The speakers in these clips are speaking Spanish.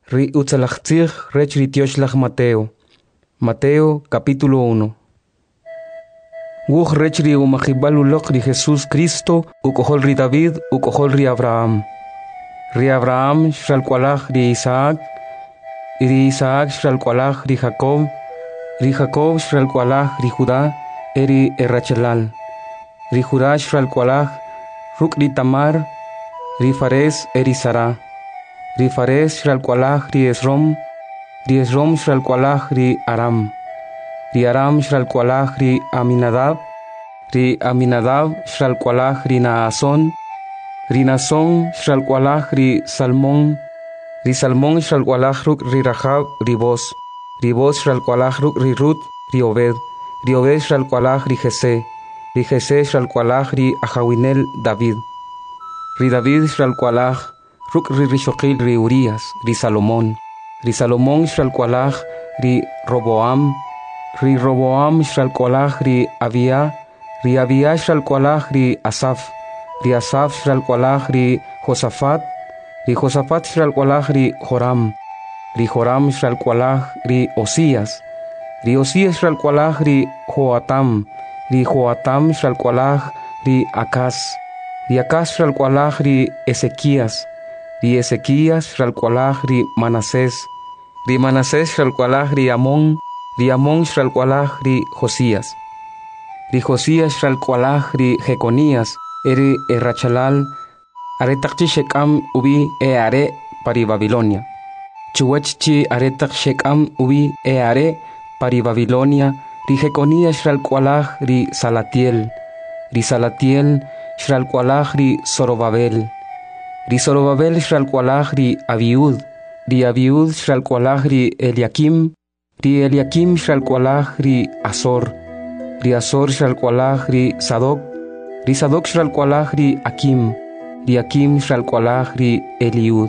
Ri utzalachtzig rech ritioshlag Mateo. Mateo capítulo 1. Wuch rech ri umachibal ulok ri Jesús Cristo, ukohol ri David, ukohol ri Abraham. Ri Abraham shalkwalach ri Isaac, ri Isaac shalkwalach ri Jacob, ri Jacob shalkwalach ri Judá, eri Errachelal. Ri Judá shalkwalach ruk ri Tamar, ri Fares eri Sara. Ri Fares shalkwalach ri Esrom, ri Esrom shalkwalach ri Aram. Ri Aram shalkwalach ri Aminadab, ri Aminadab shalkwalach ri Naason, ri Naason shalkwalach ri Salmón, ri Salmón shalkwalach ruk ri Rahab ri Boz, ri Boz shalkwalach ruk ri Rut ri Obed, ri Obed shalkwalach ri Jesé, ri Jesé shalkwalach ri Ahawinel David, ri David shalkwalach ruk ri Rishoqil ri Urias, ri Salomón, ri Salomón shalkwalach ri Roboam, ri Roboam shalkwalach ri Abia, ri Abia shalkwalach ri Asaf, ri Asaf shalkwalach ri Josafat, ri Josafat shalkwalach ri Joram, ri Joram shalkwalach ri Osías, ri Osías shalkwalach ri Joatam, ri Joatam shalkwalach ri Acaz, ri Acaz shalkwalach ri Ezequías, ri Ezequías shalkwalach ri Manasés, ri Manasés shalkwalach ri Amón, ri Amón shalkwalach ri Josías, ri Josías shalkwalach ri Jeconías, eri Errachalal, aretachchi Shekam ubi are pari Babilonia. Chuwachchi aretach Shekam ubi are pari Babilonia, ri Jeconías shalkwalach ri Salatiel, ri Salatiel shalkwalach ri Zorobabel, ri Zorobabel shalkwalach ri Abiud, ri Abiud shalkwalach ri Eliakim, ri Eliakim shalkwalach ri Azor, ri Azor shalkwalach ri Sadoc, ri Sadoc shalkwalach ri Akim, ri Akim shalkwalach ri Eliud,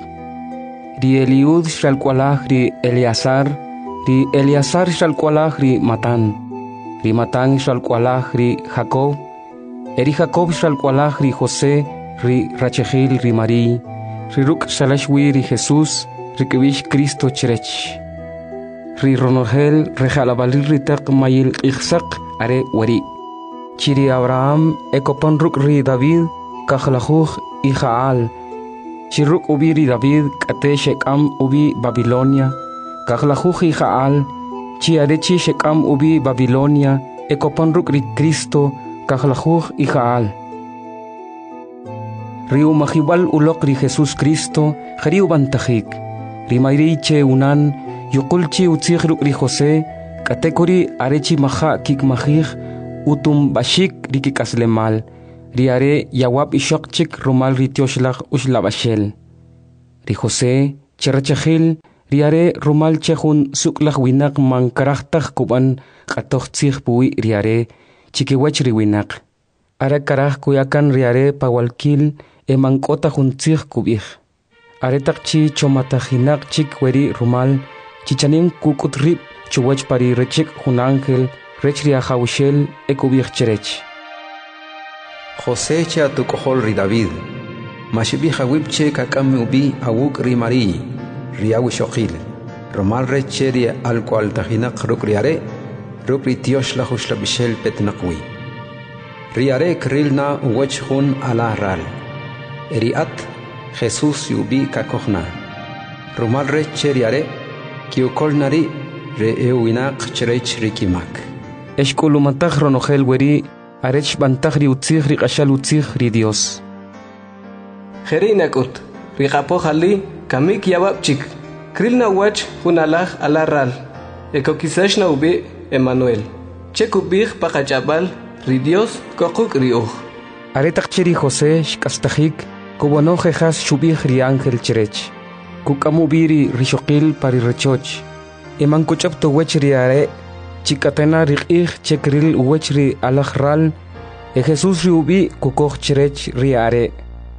ri Eliud shalkwalach ri Eleazar, ri Eleazar shalkwalach ri Matan, ri Matan shalkwalach ri Jacob, eri Jacob shalkwalach ri José, ri Rachegil ri Marí, ri Ruk shalashwi ri Jesús, ri Kevish Cristo cherech, ri Ronogel rejalabalil ri Teq mayil Ixsak are wari, chiri Abraham ekopon Ruk ri David, kachlajuj Ijaal, chiruk ubi ri David kate Shekam ubi Babilonia, kachlajuj Ijaal, chi arechi Shekam ubi Babilonia, ekopon Ruk ri Cristo, kachlajuj Ijaal. Riu mahibal ulok ri Jesús Cristo, jariu bantajik, ri mayriche unan, yukulchi utzig ruk ri José, katekori arechi maha kik mahig, utum bashik ri kikaslemal, ri are yawab ishokchik rumal ri tioshlag ushlabashel. Ri José, cherachagil, ri are rumal chehun suklag winak man karachtag kuban katoch tzig bui ri are, chikiwach ri winak. Ara karaj kuyakan ri are pawalkil, emankota juntzig kubij. Aretak chi chomatajinak chik weri rumal, chichanim kukutrip chuwach pari rechik jun ángel, rech ri ajawishel ekubij cherech. José che atukohol ri David, mashibi hawipche kakam ubi awuk ri Marí, ri awishoqil, rumal reche ri alkwal tajinak ruk ri are, ruk ri tiosh la jushlabishel petnakwi. Ri are krilna uwech jun alahral. Eriat Jesús yubi kakohna. Rumal reche ri are, kiukol nari re euinak cherech rikimak. Eshkulumatag ronogel weri, arech bantag ri utzig ri qashal utzig ri Dios. Jerinakut, ri qapohali, kamik yababchik, krilna wach jun alah alarral, ekokisashna ubi Emmanuel. Chekubig pakachabal, ri Dios kokuk ri uj. Aretak chiri José shkastajik, kubano jejas shubig ri ángel cherech. Kukamubiri rishoqil pari rechoch. Emankuchap to wech ri are, chikatena rig chekril wech ri alajral, e Jesús ri ubi kukoch cherech ri are.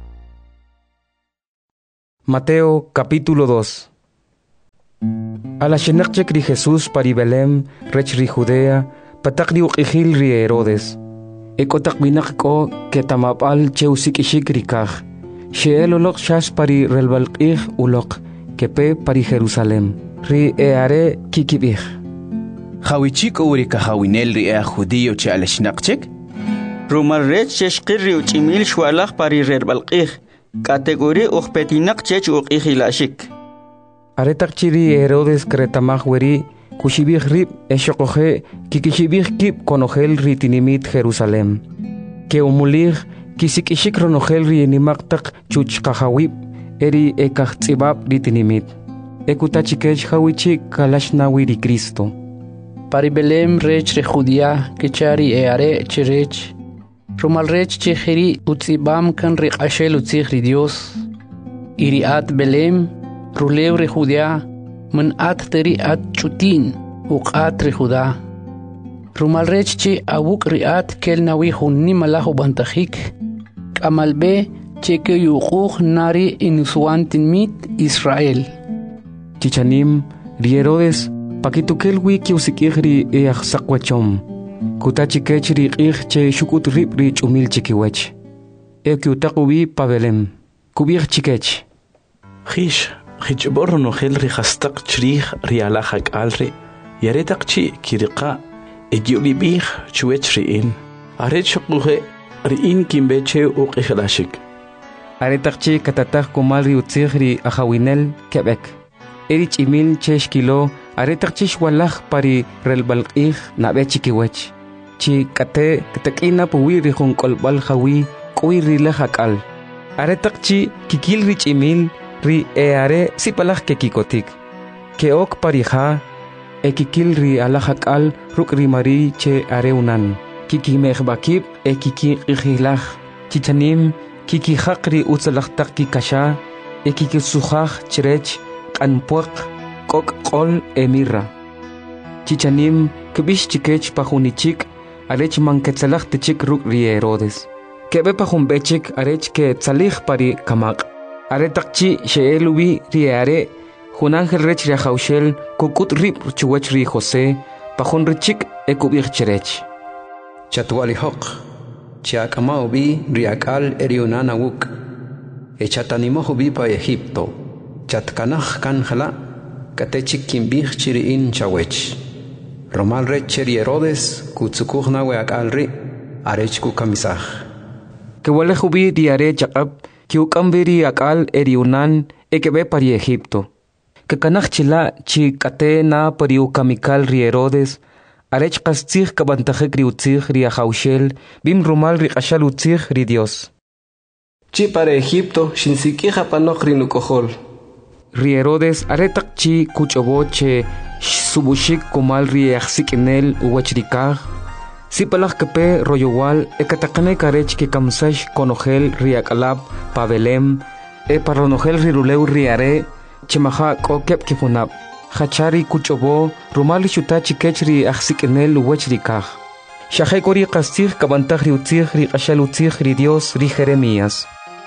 Mateo capítulo 2. A la shenakchek ri Jesús pari Belém, rech ri Judea, patak ri uqihil ri Herodes. Ekotak winak ko ketamapal cheusik ishik rikaj. Sheel ulok shas pari relbalqih ulok, kepe pari Jerusalem. Ri eare kikibich. Hawichik urika hawinel ri judío che aleshnaqchek. Rumalret cheshqirri uchimil shwalaq pari rerbalqih. Categoría uqpetinak chech uqihilashik. Aretaqchiri Herodes kretamaj weri kushibij rib eshokoje kikishibij kip konojel ritinimit Jerusalem. Que umulig kisikishik ronojel rienimaqtaq chuchqajawib eri ekajtzibab ritinimit. Ekutachikech hawichik kalashnawi Cristo. Pari Belém rech re Judía kechari eare cherech. Rumal rech chejeri utzibam kan re ashel utzig ri Dios. Iriat Belém ruleu re Judía man at teri at chutin uqat re Judá. Rumal rech che awuk riat kel nawi hunni malahu bantajik. Kamalbe che ke yuquj nari inusuantin mit Israel. Chichanim ri Herodes pakitukel wiki usikihri eajsakwachom. Kutachikech ri che shukut rib ri chumil chikiwech. Ekiutakubi pa Belém. Kubir chikech. Khish borro no gel ri khastaq chrih ri alahak alri. Yaretak chi kiriqa egiuli bih chuech riin. Aret shukuhe riin kimbeche uqihilashik. Aretak chi katatak kumal ri utzig ri ajawinel Quebec. Erich imil chesh kilo aretak chish walaj pari relbalqih nabe chikiwech. Chi kate katakina puwi ri kolbal jawi kuwi ri lajakal. Aretak chi kikil rich imil ri eare sipalaj kekikotik. Keok parija ekikil ri alajakal ruk ri mari che areunan. Kikimejbakib ekikihilaj. Chichanim kikihaq ri utzalajtak kikasha ekikisujaj cherech anpuak kok qol emirra. Chichanim kibish chikech pajunichik arech manketsalaj tichik ruk ri Herodes. Kebe pajumbechik arech ke tsalij pari kamak. Aretakchi sheelubi ri are junangel rech ri jaushel kukut rib chuwech ri José pajun richik ekubich cherech. Chatuali hoq chiakamao bi riakal eriunana wuk. Echatanimojo bi pa Egipto. Chatkanaj kanjala katechik kimbij chiriin chawech. Romal rech ri Herodes kutsukuj nawe akalri arech kukamisaj. Kewalejubi diare chaqab kiukambiri akal eriunan ekebe pari Egipto. Kekanaj chila chi kate na pari ukamikal ri Herodes arech kastzig kabantajek ri utzig ri ajaushel bim rumal ri qashal utzig ri Dios. Chi para Egipto shinsikija panoj ri nukojol. Ri Herodes aretak chi kuchoboche subushik kumal ri ajsikinel uwachrikaj. Sipalaj kepe royowal ekatakane karech ke kamsash konojel ri akalab pa Belém paronojel ri ruleu ri are chemaja kokep kifunab. Hachari kuchobo rumali shutachi kech ri ajsikinel uwachrikaj. Shajekori kastig kabantaj ri utzig ri qashal utzig ri Dios ri Jeremías.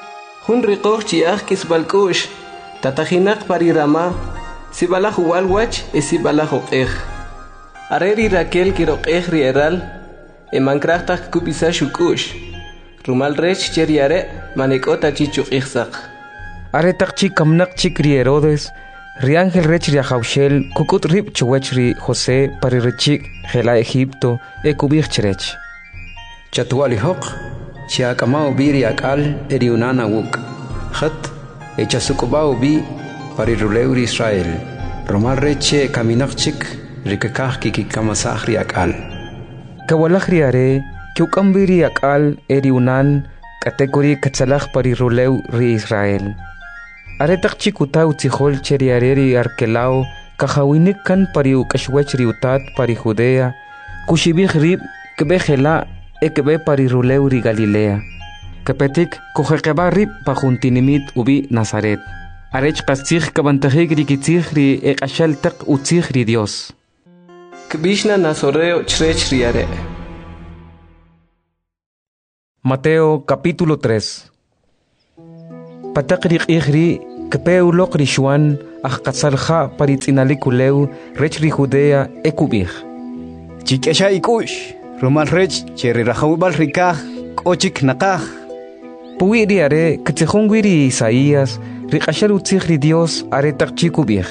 Hun riqoj chiaj kisbalkush. Tatajinak pari Rama, sibalaj walwach e sibalaj oqej. Areri Raquel kiroqej rieral, emankrajtak kupisa shukush. Rumal rech cheriare manekota chichuqijsaq. Aretak chi kamnak chik ri Herodes, ri ángel rech ri ajaushel kukut rib chuwech ri José pari richik jela Egipto ekubij cherech. Chatuali hoq chiakamao bi riakal eriunana wuk. Khat echasukubao bi pari ruleur Israel. Romal reche kaminakchik rikakaj kikikamasaj riakal. Kawalaj riare kiukambiri akal eriunan katekori katsalaj pari ruleu ri Israel. Aretak chikuta utzijol cheriare ri arkelao kajawinik kan pari ukashwech ri utat pari Judea kushibij rib kebe jela ekebe pari ruleu ri Galilea. Kepetik kujekeba rib pajuntinimit ubi Nazaret. Arech kastzig kabantajik rikitzig ri ekashal tak utzig ri Dios. Kbishna nazoreo chrech riare. Mateo capítulo 3. Patak ri kepeu lok ri Juan ajkatzalja paritzinalikuleu rech ri Judea ekubij. Chikesha ikush rumal rech cheri rajawibal rikaj kochik nakaj. Puwi riare kitzijun wiri Isaías riqashal utzig ri Dios are taqchiku bih.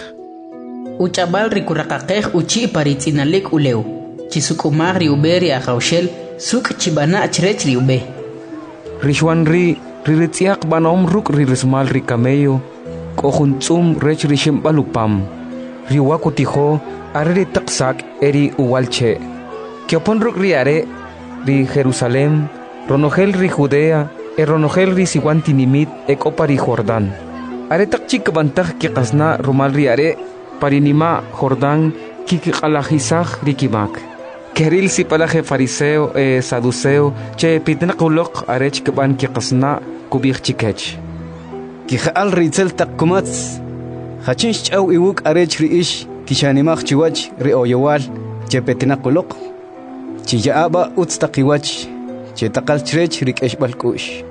Uchabal rikuraqaqej uchi paritzinalik uleu. Chisukumag ri uberi ajaushel suk chibana achrech ri ube. Rishwan ritziaq banom ruk rismal ri camello. Kohuntzum rech rishim balupam. Riwaku tijo are ri taqsak eri uwalche. Kiopon ruk ri are ri Jerusalem. Ronogel ri Judea. Ronogel ri siwantinimit ekopa ri Jordán. Are taqchik bantaj ki qasna rumal ri are. Parinima Jordán kikqalajisaj rikimak. Keril si palaje fariseo saduceo che pitnaqulok arech kban kiqasna kubich chikech. Kihal ritzel taqkumats. Hachinch chaw iwuk arech riish kishanimaj chiwach ri oyowal che pitnaqulok. Chiyaaba utstaqiwach che taqal chrech rikesh balkush.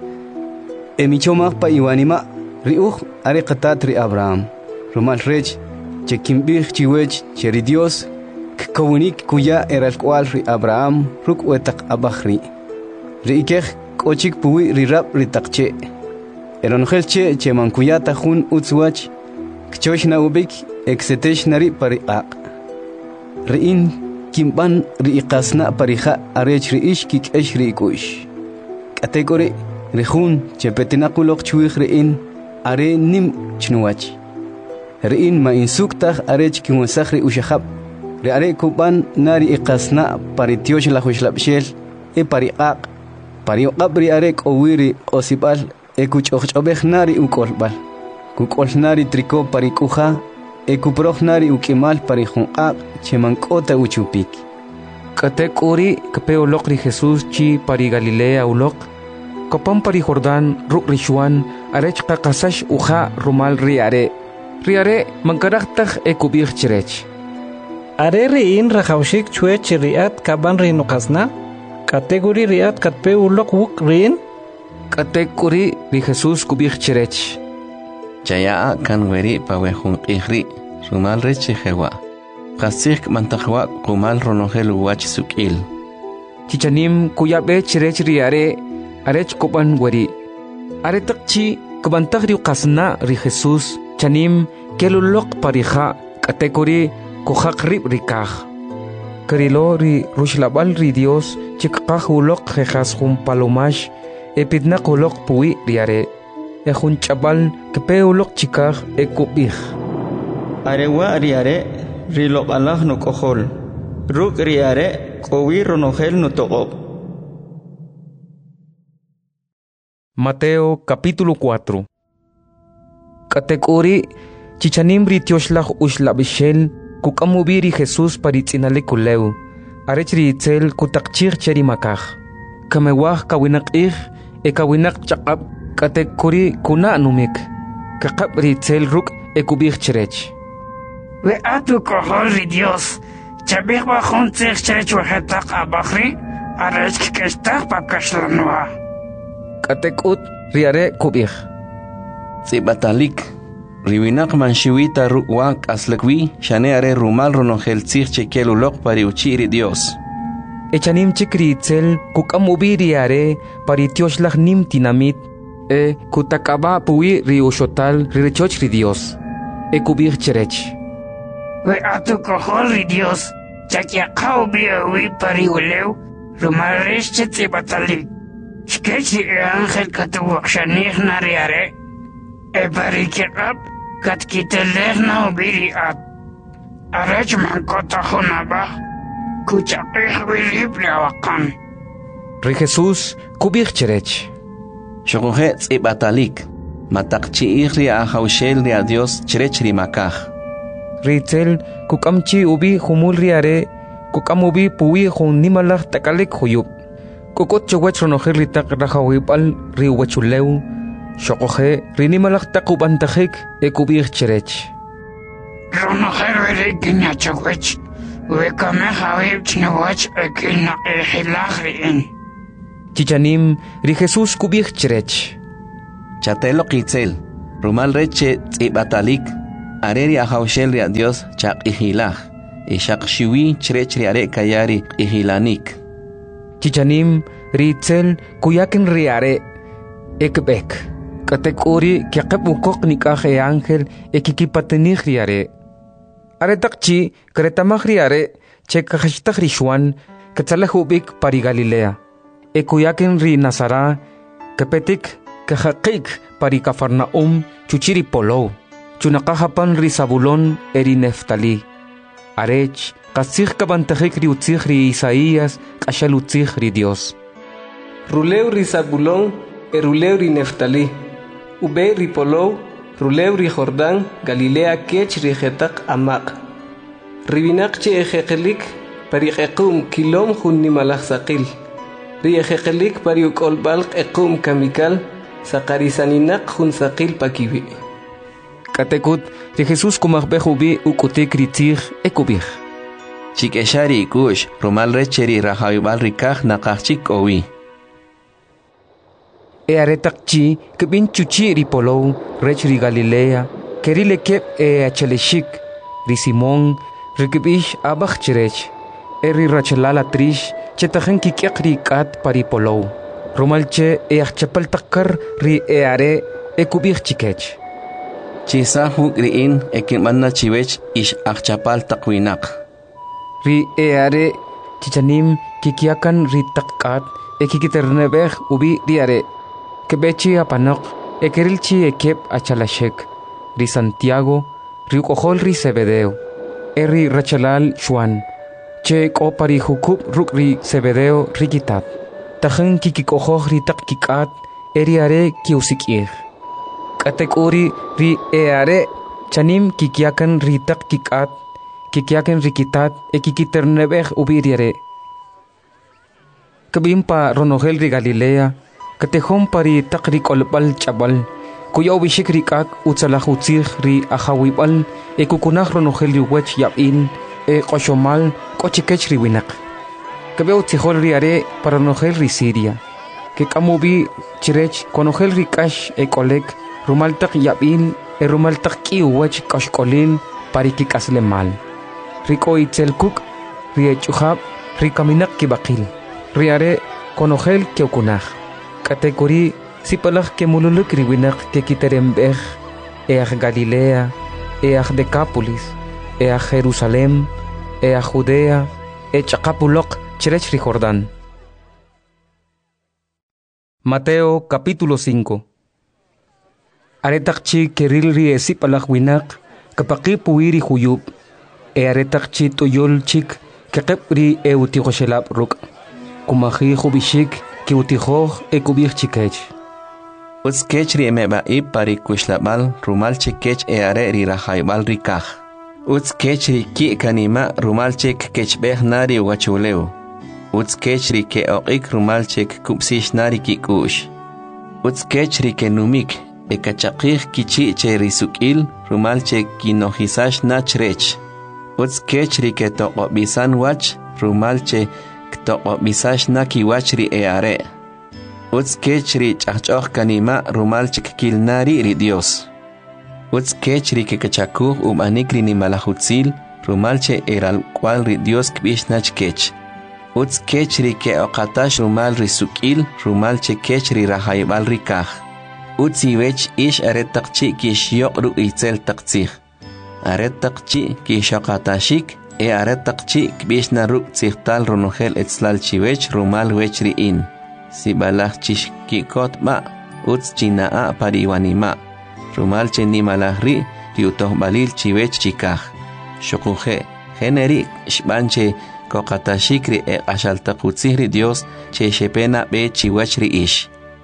Emichomaj pa iwanima riuj are qatat ri Abraham. Rumal rech che kimbih chiwech che ri Dios kawunik kuya eral kwal ri Abraham ruk wetak abahri ri ikej kochik puwi ri rap ri taqche eronjel che man kuya tajun utzwach kchosh na ubik exetesh nari pariqaq ri in kimban ri iqasna parija arech ri ish kikesh ri kush kategori ri jun che petinaqulok chwih ri in are nim chnuwach ri in ma insuktaj arech kiwasaj ri ushahab ri are kuban nari iqasna paritiosh la hushlabshel pariqaq parioqab ri are qowiri qosibal kuch'oqch'obej nari ukolbal kukol nari triko parikuja kuproj nari ukimal parijunqaq chemank'ota uchupik Katek uri kapeolok ri Jesús chi pari Galilea ulok kopam pari Jordán ruk rishuan arech qaqasash uja rumal ri are mankaraqtaj ekubij chirech. Are riin rajawshik chwech riat kaban ri nuqasna kategori riat katpe ulok wuk riin kategori ri Jesús kubij chirech. Chaya kan weri pawehun qihri rumal rechi jewa. Qasik mantajwa kumal ronogel wach sukil. Chichanim kuyabe chirech ri arech koban weri. Are taqchi kubantaj ri qasna ri Jesús chanim kelulok parija kategori kuhak rib rikaj. Kerilo ri rushlabal ri Dios chikqaj ulok jejas jun palomash epidnak ulok puwi riare. Ejun chabal kepe ulok chikaj ekubij. Arewa riare rilok alah no kohol. Ruk riare kowi ronogel no toqob. Mateo capítulo 4. Kategori chichanim ritioshlah ushlabishel kukamubiri Jesús paritzinale kuleu arech ritzel kutakchir cherimakaj kamewaj kawinaqij kawinak chaqab kategori kuna numik kaqab ritzel ruk ekubij chirech we atu kohol ri Dios chabij bajun tzich chirech wajetaq abajri arech kikestaj pakashlanua katekut riare kubij Zibatalik riwinak manshiwita ruwak aslakwi shane are rumal ronogel tzich chekel ulok pari uchiri Dios. Echanim chikritzel kukamubiri are paritioshlah nim tinamit kutakaba puwi ri ushotal rirechoch ri Dios. Ekubir cherech. We atu kohol ri Dios chakyaqaw biawi pari uleu rumaresh chetzibatalik. Shkechi angel katuwakshanih nariare Ebarikirab kat kitelehna ubiri at arech mankota hunaba kuchaqih wilib lawakan. Ri Jesús kubij cherech. Shogohe tsibatalik matakchi ri ahaushel ri a Dios cherech ri makaj. Ritzel kukamchi ubi humul riare kukamubi puwi hun nimalaj takalik huyub. Kukot chawach ronogel ritak rajawipal ri wachuleu. Shokoje rinimalak takubantajik ekubij cherech. Ronogel weri kinyachawech wekame hawib chinawach ekina ehilagriin. Chichanim ri Jesús kubij cherech. Chatelo kitzel rumal reche tsibatalik areri ahaushel ri a Dios chaq ihilaj ishaq shiwi cherech ri are kayari ihilanik. Chichanim ritzel kuyakin riare ekbek Katekuri kiaqabukok nikaje ángel ekikipatenihri are. Aretakchi kretamahri are chekajtahri Juan katsalahubik pari Galilea. Ekuyaken ri Nazara kepetik kajaqik pari Cafarnaum chuchiri Polou. Chunakahapan ri Zabulón eri Neftali. Arech kasih kabantajik ri utzih ri Isaías kashal utzih ri Dios. Ruleu ri Zabulón eruleu ri Neftali. Ube ri Polou, ruleu ri Jordán, Galilea kech ri Jetak amaq. Ribinak che ejekelik pari equm kilom hun nimalach saqil. Ri ejekelik pari ukolbalq equm kamikal, saqarisaninak hun saqil pakibi. Katekut ri Jesús kumajbejubi ukutik ri tzih ekubih. Chikeshari kush, rumal recheri rahayubal rikaj nakachik owi. Aretakchi kebin chuchi ri Polou rech ri Galilea kerile kep acheleshik ri Simón rikibish abach chirech eri rachelala trish chetajen kikiak ri kat pari Polou romalche achapal takkar ri are ekubich chikech chisa hukriin ekimanna chiwech ish achapal takwinak ri are chichanim kikiakan ri takkat ekikiternebeh ubi ri are Kebechi apanok, ekerilchi ekep achalashek, ri Santiago, ri ukohol ri Zebedeo, eri rachalal Juan, che kopari hukub ruk ri Zebedeo rikitat, tajen kikikohoh ri takkikat, eri are kiusikir. Katekuri ri are, chanim kikiakan ri takkikat, kikiakan rikitat, ekikiternebeh ubiriare. Kabimpa ronogel ri Galilea, Katehom pari takri kolbal chabal, kuyaw bishik rikak utsalahutzik ri ahawibal, kukunah ronogel ri wech yabin, koshomal kochikech ri winak. Kabeo tihol ri are para ronogel ri Siria, que kamubi chirech konogel ri kash kolek, rumaltak yabin, rumaltak ki wech kashkolin pari kikasle mal. Riko itzelkuk, ri echuhab, ri kaminak kibakil, ri are konogel keukunah. Kategori sipalak ke mululuk riwinak ke kiterembeh Galilea, Decapolis, Jerusalem, Judea, Chacapulok, Chirech ri Jordán. Mateo capítulo 5. Aretakchi keril ri sipalak winak kapaki puiri huyub, aretakchi tuyol chik kekep ri eutigoshelap ruk, kumahi hubishik kiutihoh ekubih chikech. Utskech ri emeba pari kushlabal rumal chikech are ri rahaybal rikaj. Utskech ri ki kanima rumal chik kechbeh nari wachuleu. Utskech ri ke oqik rumal chik kupsish nari kikush. Utskech ri ke numik ekachaqih kichi che risukil rumal chik kinohisash nachrech. Utskech ri ke toqobisan wach rumal che Ktoqo misash na kiwach ri are. Utskech ri chachok kanima rumal chikil nari ri Dios. Utskech ri kekachakuh umanik ri nimalahutzil rumal che eral cual ri Dios kbish nachkech. Utskech ri ke oqatash rumal ri sukil rumal che kech ri rahaybal ri kaj. Utziwech ish aretakchi kish yok ru itzel taktzih. Aretakchi kish oqatashik aretakchi kbish na ruk tzihtal ronogel etzlal chiwech rumal wech riin. Sibalach chish kikot ma, utz chinaa pariwanima. Rumal che nimalah ri, riutoh balil chiwech chikaj. Shokuje, generik, shbanche, kokatashik ri ashaltakutzih ri Dios, che shepena be chiwech ri ish.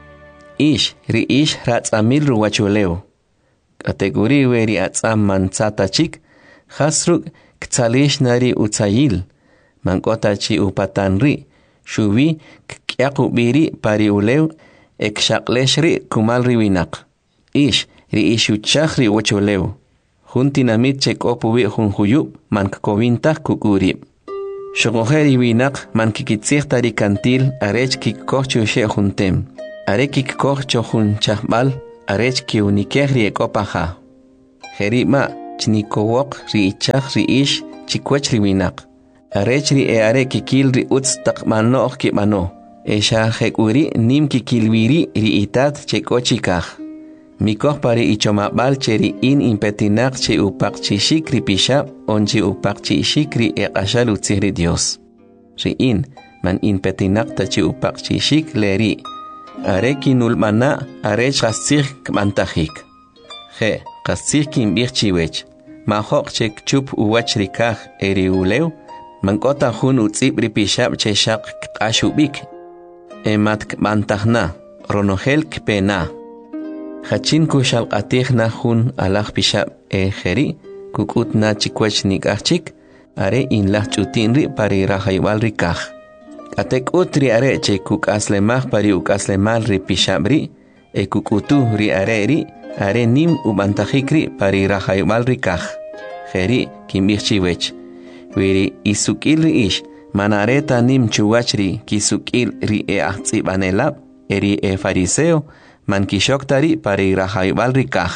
Ri ish ratzamil ruwachuleo. Kategori weri atzam manzata chik, hasruk, Ktsalish nari utsayil, mankotachi upatanri, shubi kyakubiri pari ulew, ekshaqleshri kumalri winak. Ish, ri ishuchachri wachulew. Juntinamit chekopubi junjuyub, mankkovintah kukurib. Shogojeri winak, mankikitsihta kantil, arech kikkochushe juntem. Are kikkocho junchahbal, arech kiunikehri ekopaha. Jerima, Chnikowok ri ichach ri ish chikwech ri winak. Arech ri are kikil ri utz takmanoh kibano. Esha hekuri nim kikilwiri ri itat chekochikaj. Mikoh pari ichomabal cheri in impetinak che upak chishik ripishab onchi upak chishik ri eqashal utzihri Dios. Ri in man impetinak tachi upak chishik leri. Are kinulmana are chastzih kmantajik. Je, chastzih kinbih chiwech. Mahok chek chup uwach rikaj eri uleu. Mankota hun utzib ripishab che shak kashubik. Emat kmantajna, ronogel kpena. Hachin kushal atihna hun alaj pishab jeri, kukutna chikwech nikachik, are in lah chutinri pari rahaywal rikaj. Atek utri are che kukaslemaj pari ukaslemal ri pishabri, kukutu ri are nim ubantajikri pari rahaywal rikaj. Jeri kimbichiwech. Wiri isukil ri ish, manareta nim chuwachri kisukil ri ahtsibanelab, eri fariseo, man kishoktari pari rahaybal rikaj.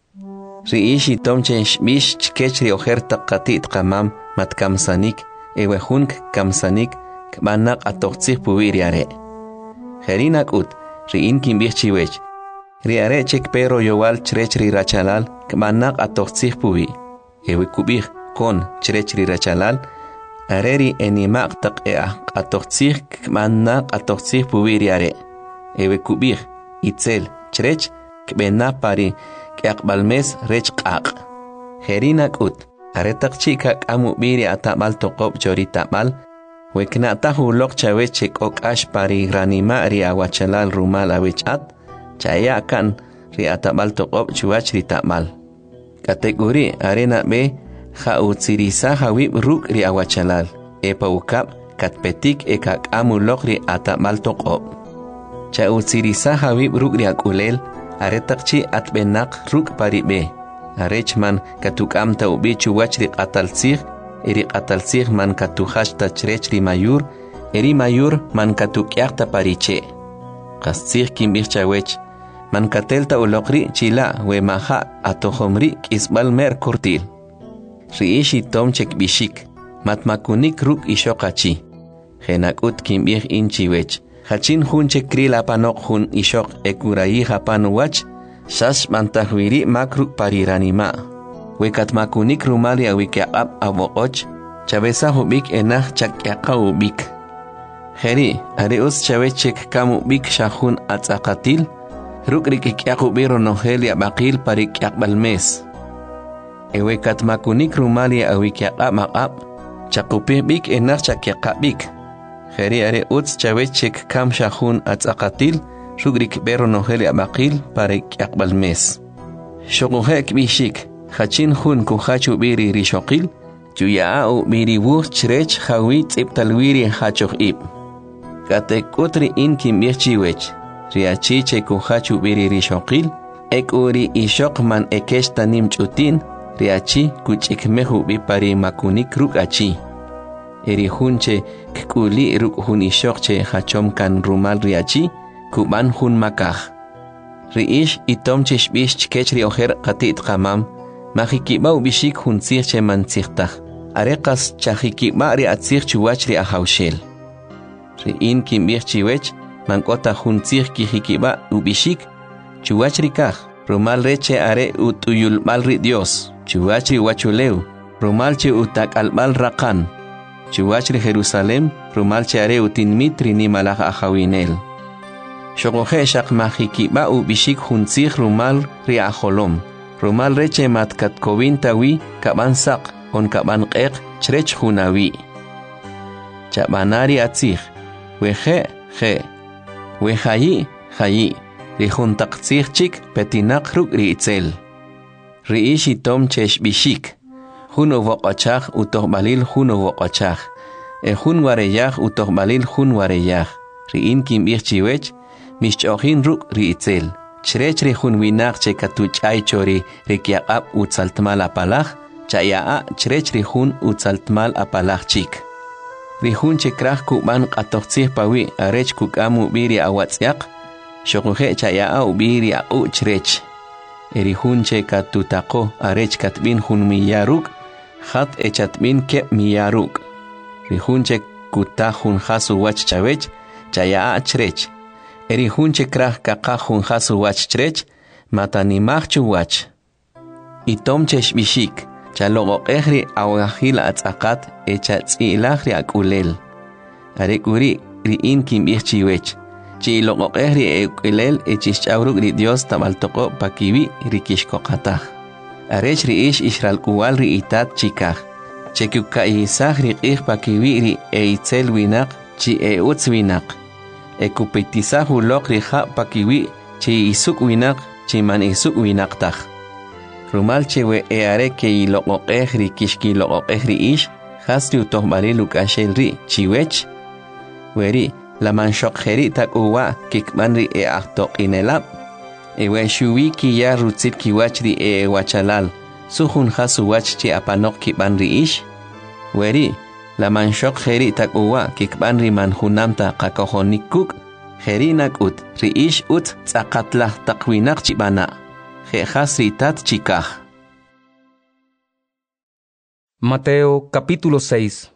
Ri ishi tomchen shbish chkechri ojerta qatit qamam mat kamsanik, ewehunk kamsanik, kmanak atoqtzih puwiri are. Jerinak ut, ri in kimbichiwech. Ri are chek pero yowal chrech ri rachalal, kmanak atoqtzih puwi. Ewe kubih kon chrech ri rachalal, areri enimak tak atoqtzih kmanak atoqtzih puwiri are. Ewe kubih itzel chrech kbena pari kaqbalmes rech qaq. Jerinak ut, aretak chika kamu biri atabal toqob chori tabal, wekna tahu lok chawechek okash pari granima ri awachalal rumal awechat, chaya kan ri atabal toqob chuach ri tabal. Kategori arena be ha utsirisa hawib ruk ri awachalal, epa ukap katpetik ekak amu lok ri atabal toqob. Cha utsirisa hawib ruk ri akulel, aretakchi atbenak ruk pari be. Arechman katukam ta ubi chuwach ri qatalsig, eri qatalsig man katuhash ta chrech ri mayur, eri mayur man katukyaq ta pariche. Qastsig kimbih chawech, man katelta ulokri chila we maha atohomri kisbal mer kurtil. Ri ishi tomchek bishik, matmakunik ruk ishokachi. Genakut kimbih inchiwech. Hachin hun chekri la panok hun ishok ekurayi hapan wach, shas mantahwiri makruk pariranima. Wekat makunik rumali awikyaqab awokoch, chabesa hubik enah chakyaka ubik. Heri, areus chavechek kamu bik shahun atzakatil, rukrik ikyakubiro noheli abakil parikyakbalmes. Ewekat makunik rumali awikyaqab maqab, chakupih bik enah chakyakabik. Jeri are uts chawechek kam shahun atzakatil, rugrik bero noheli abakil parek yakbalmes. Shokuhek bishik, hachin hun kuhachu biri rishokil, juyaau biri wuh chrech hawit iptalwiri hachoh ib. Katek utri in kimbichiwech, riachiche kuhachu biri rishokil, ek uri ishok man ekeshta nim chutin, riachi kuchikmehu bipari makunik rukachi. Eri hunche kuli ruk hun ishokche hachom kan rumal riachi, kuban hun makah. Riish itomche shbish chkechri oher qatit qamam, mahikibau bishik hun sirche man sirtah. Arekas chahikiba ri atsir chuwach ri ahawshel. Riin kimbir chiwech, mankota hun sir kihikiba ubishik, chuwach ri kah. Rumal reche are utuyul mal ri Dios, chuwach ri wachuleu, rumal che utak albal rakan. Chuwachri Jerusalem, rumal chare utinmit rini malach ahawinel. Shokohe shak mahikiba ubishik hunzig rumal ri aholom. Rumal reche matkat kovin kaban sak, on kaban qeq chrech hunawi. Chabanari atzig, wehe, wehayi, ri huntakzig chik petinak ruk ri itzel. Ri ishi tom chesh bishik. Huno voqachach utohbalil huno voqachach. Hun wareyach utohbalil hun wareyach. Riin kimbih chiwech, mishchohin ruk ri itzel. Chrech ri hun winak che katuchay chori rikyaqab utzaltmal apalach, chayaa chrech ri hun utzaltmal apalach chik. Ri hun che krach kuban qatoqtzih pawi arech kukamu biri awatziaq, shokuhe chayaa ubiri au chrech. Eri hun che katutako arech katbin hun miyaruk, Hat echatmin ke miyaruk. Rihunche kutahun hasu wach chawech, chaya chrech. Erihunche krah kakahun hasu wach chrech, matanimach chuwach. Itom cheshbishik, chaloqoqehri awahil atzaqat echatzilahri akulel. Arekuri riin kimbih chiwech. Chiloqoqehri ekulel echishchauruk ri Dios tamaltoko pakiwi rikishkoqatah. Arech riish ishralkuwal ri itat chikah. Chekukkaisah riqih pakiwi ri eitzel winak chi eutz winak. Ekupitisah ulok riha pakiwi chi isuk winak chi man isuk winak tah. Rumal chewe eare ke iloqoqeh ri kishkiloqoqeh ri ish hasri utohbali lukashel ri chiwech. Weri laman shokjeri tak uwa kikman ri ahtoq inelab. Ewe shuwi ki ya rutzit kiwach ri wachalal. Suhun hasu wach chi apanok kikman ri ish. Weri laman shokjeri tak uwa kikman ri man hunamta qakohonik kuk. Jeri nakut ri ish ut tzaqatlah takwinak chibana. Hasritat chikah. Mateo capítulo 6.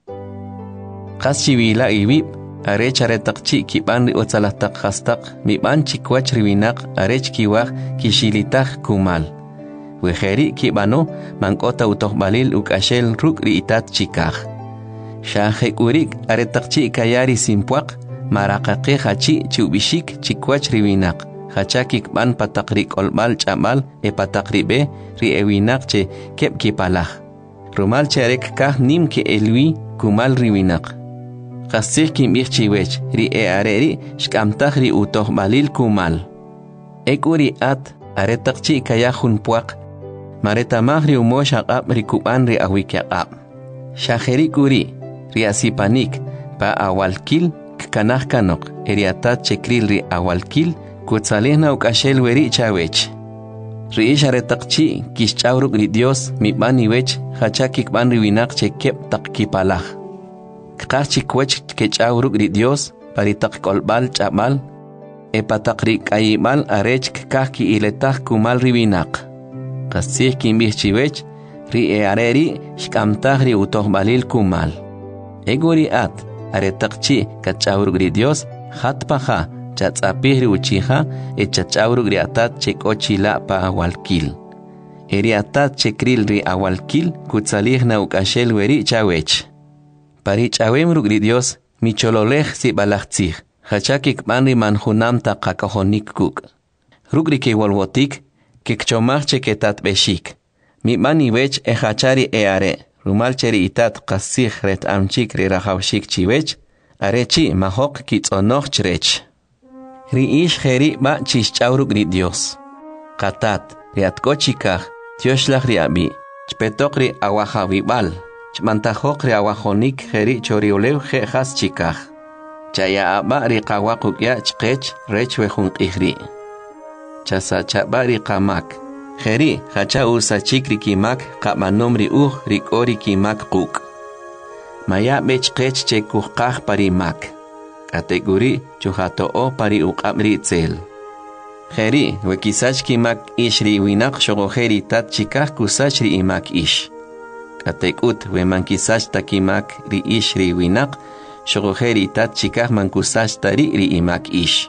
Qaschiwila iwib arech aretaqchi kiban ri otsalahtak hastaq miban chikwach riwinak arech kiwaj kishilitaq kumal. Wejeri kibano mankota utohbalil ukashel ruk ri itat chikah. Shahekurik aretaqchi kayari simpuaq maraqaqi hachi chubishik chikwach riwinak. Hachakik ban patakrik olbal chamal patakribe ri ewinak che kep kipalah. Rumal cherek kah nim ke elwi kumal riwinak. Qasih kim chiwech ri areri shkamtah ri utoh balil kumal. Ekuri at aretaqchi kayahun puaq. Maretamah ri umosh aqab ri kuban ri awikyaqab. Shaheri kuri ri asipanik pa awalkil kanah kanok eriatat chekril ri awalkil Kutsalihna ukashel weri chawech. Riish aretaqchi kishchauruk ri Dios mibani wech hachakik ban riwinak che kep tak kipalah. Kqachik wech kechchauruk ri Dios paritak kolbal chamal patakri kayimal arech kaki iletah kumal riwinak. Qasih kimbih chiwech ri areri shkamtah ri utoh balil kumal. Eguri at aretaqchi kachchauruk ri Dios hatpaha chatzapihri uchiha echachawruk ri atat chekochila pa awalkil. Eri atat chekril ri awalkil kutsalihna ukashel weri chawech. Pari chawemruk ri Dios michololej si balachtzih. Hachakik banri manhunam ta qakahonik kuk. Ruk ri kewolwotik kikchomach cheketat beshik. Mi bani wech hachari are. Rumal cheri itat qasih ret amchik ri rahawshik chiwech. Arechi mahok kitzonoch chrech. Riish jeri ba chishchauruk ri Dios. Qatat riatkochikah tioshlach ri abi. Chpetok ri awajawibal. Chmantajok ri awajonik jeri choriolew je has chikah. Chaya aba ri qawaquk ya chqech rech wejunqihri. Chasa chaba ri qamak. Jeri hacha usachik ri kimak qamanom ri ri kori kimak quk. Maya bechqech chekuqaj parimak. Kategori chuhato o pari uqamri tzel. Jeri wekisach kimak ishri winak shogojeri tat chikah kusach ri imak ish. Katekut wemankisach takimak ri ishri winak shogojeri tat chikah mankusach tari ri imak ish.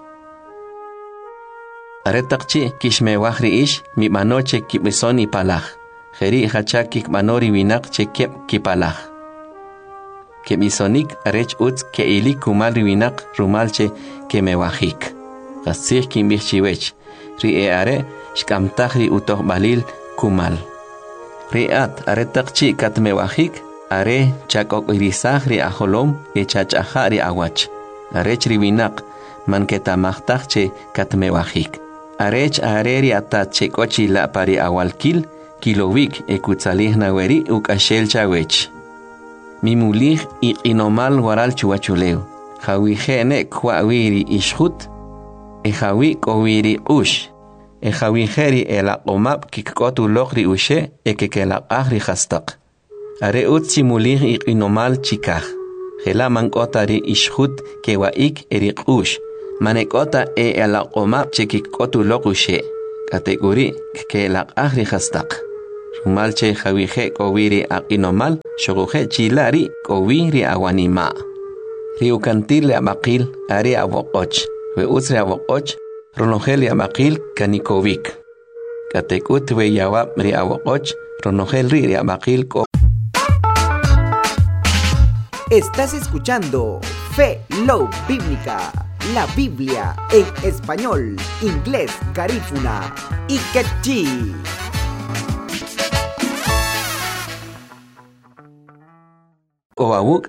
Aretaqchi kishmewaj ri ish mi manoche kibisoni palaj. Jeri hachakik manori winak chekep kipalaj. Kemisonik arech utz ke ilik kumal riwinak rumalche kemewajik. Qasih kimbih chiwech. Ri are shkamtaj ri utoh balil kumal. Ri at aretaqchi katmewajik are chakok irisaj ri aholom chachaja ri awach. Arech riwinak man ketamajtaj che katmewajik. Arech are ri atat chekochi la pari awalkil kilowik ekutsalihna weri ukashel chawech. Mimulih inomal waral chuachuleo. Jawi jene kwawiri ishut. Jawi kowiri ush. Jawi jeri elaqomap kikotu lokri ushe ekekelaq ahri hastaq. Are utsi mulih inomal chikah. Jela mankota ri ishut kewaik erik ush. Manekota elaqomap chekikotu lok ushe. Kategori kekelaq ahri hastaq. Malche jawije kowiri aqinomal shoguje chilari kowiri awanima. Riukantil le abaqil ari awoqoch. We usre awoqoch ronogel yamaqil kanikovik. Katekut we yawab ri awokoch, ronogel ri yamaqil ko. Estás escuchando Fe Love Bíblica, la Biblia en español, inglés, garífuna y quechí. O awuk